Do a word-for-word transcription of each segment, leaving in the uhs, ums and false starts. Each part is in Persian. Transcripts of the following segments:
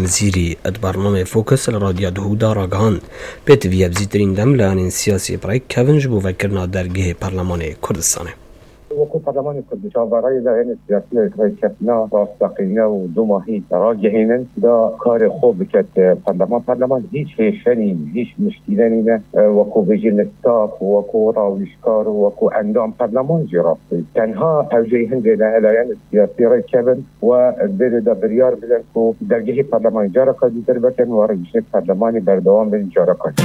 مزيري اد برنامج فوكس لراديو دهودا راگهاند بيت فيا بزيترين دم لان سياسي برای كافنج بو فكرنا درگه پارلمان کردستانه. وقوع برلمان کردستان برای لایحه سیاسی اجرای کتنا راستقینه و دو ماهی راجعینن دا کار خوب بکت پارلمان پارلمان هیچ هیشنی هیچ مشکلی نیست وقوع بجنستاف وقوع راویشکار وقوع اندام پارلمان جرافتی تنها توجیه هنده لایحه سیاسی رای کبن و بر دا بریار بدن کو درگه پارلمان جارا کردی در بکن و رئیس پارلمانی بردوام بدن جارا کرد.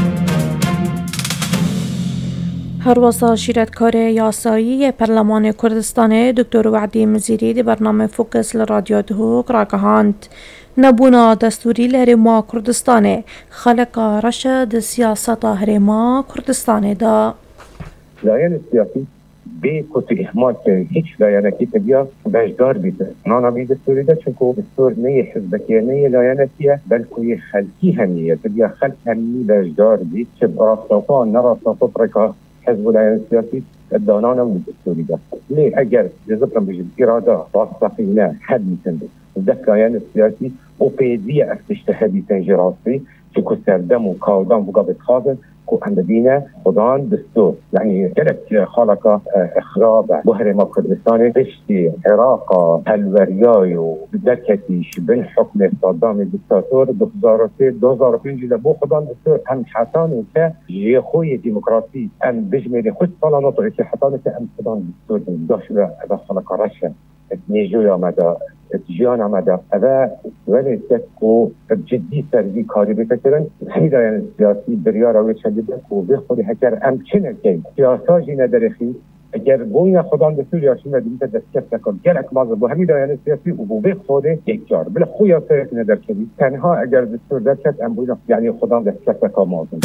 هروسا شیرتکار یاسایی پارلمان کردستان دکتر وعدی مزیری دی برنامه فوکس لرادیو دهوک راگهاند نبونا دستوری لهرما کردستان خلق رشد سیاست هرما کردستان دا لایحه سیاسی به کت احمال که هیچ لایحه کی تبیا بجدار بیده نانا بی دستوری ده چونکو دستور نه حزبکی نه لایحه کیه بلکه خلقی همیه تبیا خلق همی بجدار بید چه راستوفا نراستوفا پرکا حزب لایحه سیاسی دانان هم دستوری ده لی اگر جزبرم بجد اراده راستقینه حد میتنده دست لایحه سیاسی او پیدی افتشتهدی تنجراسی که کسردم و کاودم بقا بتخاذن کو اندبینه خدان دستور يعني كانت خلق اخراب بهرما كردستان بشتي عراق الورياي وبدكتيش بين حكم صدام الدكتاتور دو هزار و سه دو هزار و پنج لبو خدان دستور هم حسان وكا جيخوي ديمقراطي ام بجميل خود صالانات وكا حسان وكا ام خدان دستور داش هذا خلق رشا نيجويا مدى اتجانا مدى هذا ولی تکو جدی سرگی کاری بکردن خیلی یعنی سیاسی بریار آوی شدیدن کو به خودی هکر امچنه که سیاساجی ندارخی اگر بوین خودان دستور یاشین ندیمت دستکت نکن گرک مازه بو همین یعنی سیاسی و بو به خوده یک جار بله خویا سیاسی ندار کردی تنها اگر دستور دستکت ام بوین یعنی خودان دستکت نکن مازه.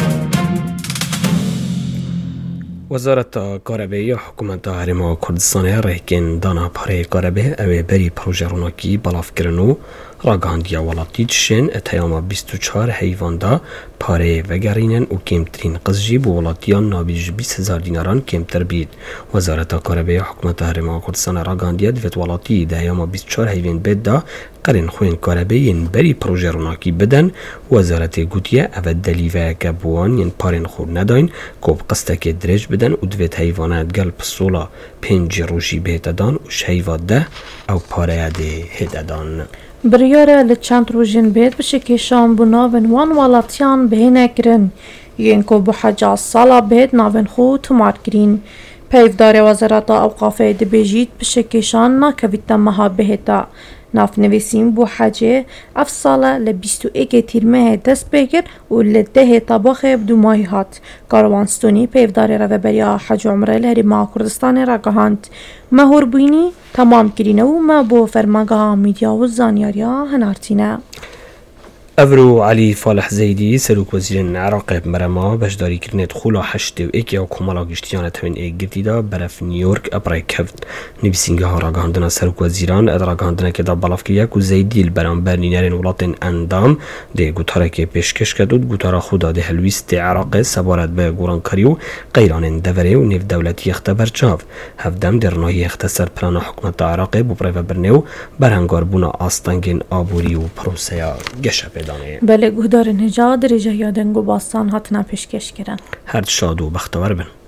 وزارت کاربه حکومت هرما کردستان رهکن دانا پاره کاربه اوه بری پروژه روناکی بلاف کرنو راگاندیا ولاتی چشن اتیاما بیست و چهار حیوان دا پاره وگرینن و کمترین قزجی بو ولاتیان نابیج بیست هزار دیناران کمتر بید. وزارت کاربه حکومت هرما کردستان راگاندیا دوت ولاتی دهیاما بیست و چهار حیوان بید دا قرن خوین کاربه ین بری پروژه روناکی بدن. وزارت گوتیه اوه دلیوه گبوان ین پارن خور نداین کوب قصتک درج بدن و دوت حیوانات گل پسولا پنج روشی بهت دان و شیوات ده او پاره ده هد دان. بریاره لچند روژین بید بشه که شام بو ناون وان والاتیان بهینه گرن یین کو بو حجاز سالا بید ناون خو تمار گرین پیفدار وزارت اوقافه دبیجید بشه که شان ناکویت مها بهتا ناف نویسیم بو حاجه اف ساله لبیست و ایک تیرمه دست بگیر و لده طباخ بدو ماهی هات کاروانستونی پیفدار رو بریا حج عمره لهرما کردستان راگهاند مهور بینی تمام کرینه و ما بو فرمانگاه میدیا و زانیاریا هنارتینه. افرو علي فالح زيدي سلوك وزير العراق برما بشداري كرنت خولا حشت و ايكي او كمالا گشتيانه تمن ايك گرتيدا برف نيويورك ابراي كفت نبسينگها راگهاندنا سلوك وزيران اد راگهاندنا كدا بلاف كرياك و زيدي البرام برنينرين ولاتن اندام دي گوتاره كي پیشکش کدود گوتاره خودا ده هلويست عراق سبارت به گورانکاریو قيران دوري و نف دولتي اختبر چاف هفدم درناهي اختصر پلان حکومت عراق بو پريو برنيو برهنگار بونا آستانگين آبوري و پروسيا گشب بله گهدار نجاد رجا یادنگو باستان هاتنا پیشکش کرن. هر شاد و بختور بن.